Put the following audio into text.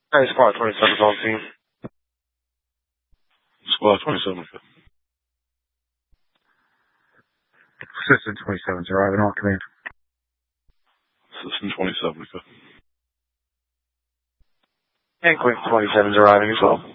Hey, Squad 27's on scene. Squad 27. Assistant 27's arriving on command. Assistant 27. And Queen 27's arriving as well.